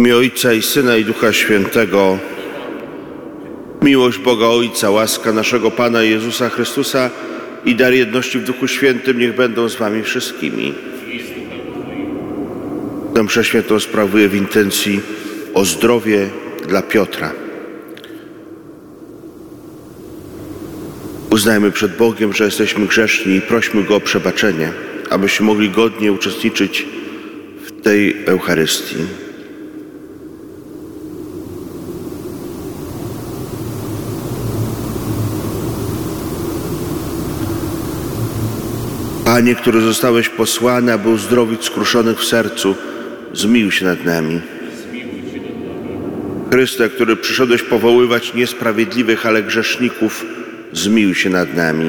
imię Ojca i Syna i Ducha Świętego. Miłość Boga Ojca, łaska naszego Pana Jezusa Chrystusa i dar jedności w Duchu Świętym niech będą z wami wszystkimi. Tę mszę świętą sprawuję w intencji o zdrowie dla Piotra. Uznajmy przed Bogiem, że jesteśmy grzeszni i prośmy Go o przebaczenie, abyśmy mogli godnie uczestniczyć w tej Eucharystii. Panie, który zostałeś posłany, aby uzdrowić skruszonych w sercu, zmiłuj się nad nami. Chryste, który przyszedłeś powoływać niesprawiedliwych, ale grzeszników, zmiłuj się nad nami.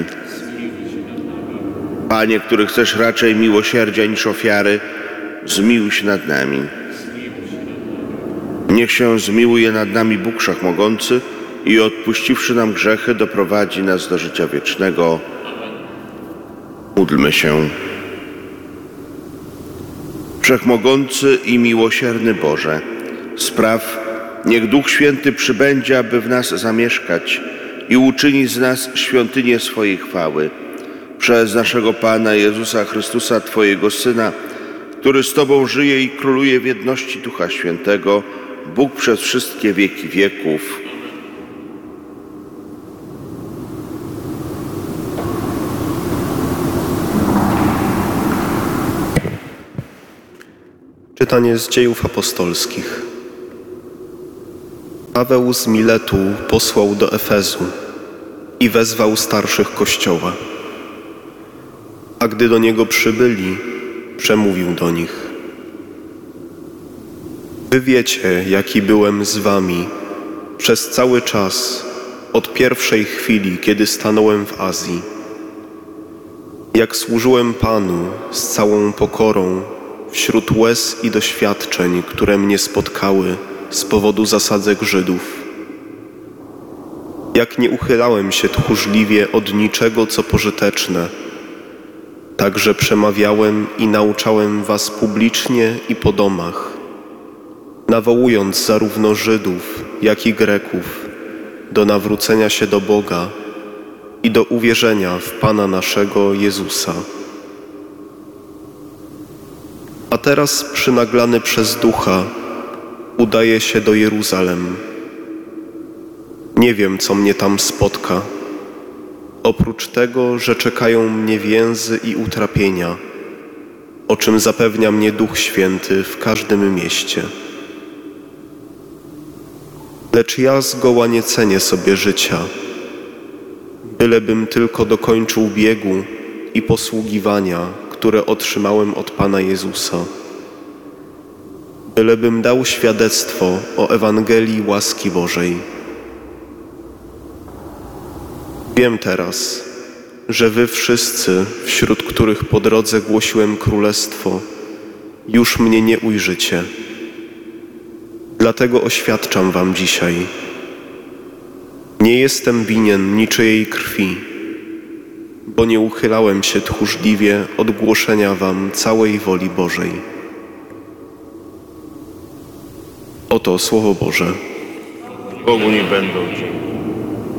Panie, który chcesz raczej miłosierdzia niż ofiary, zmiłuj się nad nami. Niech się zmiłuje nad nami Bóg Wszechmogący i odpuściwszy nam grzechy, doprowadzi nas do życia wiecznego. Módlmy się. Wszechmogący i miłosierny Boże, spraw, niech Duch Święty przybędzie, aby w nas zamieszkać i uczyni z nas świątynię swojej chwały. Przez naszego Pana Jezusa Chrystusa, Twojego Syna, który z Tobą żyje i króluje w jedności Ducha Świętego, Bóg przez wszystkie wieki wieków. Czytanie z Dziejów Apostolskich. Paweł z Miletu posłał do Efezu i wezwał starszych Kościoła. A gdy do niego przybyli, przemówił do nich. Wy wiecie, jaki byłem z wami przez cały czas, od pierwszej chwili, kiedy stanąłem w Azji. Jak służyłem Panu z całą pokorą, wśród łez i doświadczeń, które mnie spotkały z powodu zasadzek Żydów. Jak nie uchylałem się tchórzliwie od niczego, co pożyteczne, także przemawiałem i nauczałem was publicznie i po domach, nawołując zarówno Żydów, jak i Greków do nawrócenia się do Boga i do uwierzenia w Pana naszego Jezusa. A teraz, przynaglany przez Ducha, udaję się do Jeruzalem. Nie wiem, co mnie tam spotka, oprócz tego, że czekają mnie więzy i utrapienia, o czym zapewnia mnie Duch Święty w każdym mieście. Lecz ja zgoła nie cenię sobie życia, bylebym tylko dokończył biegu i posługiwania, które otrzymałem od Pana Jezusa. Bylebym dał świadectwo o Ewangelii łaski Bożej. Wiem teraz, że wy wszyscy, wśród których po drodze głosiłem królestwo, już mnie nie ujrzycie. Dlatego oświadczam wam dzisiaj. Nie jestem winien niczyjej krwi, bo nie uchylałem się tchórzliwie od głoszenia wam całej woli Bożej. Oto Słowo Boże. Bogu niech będą dzięki.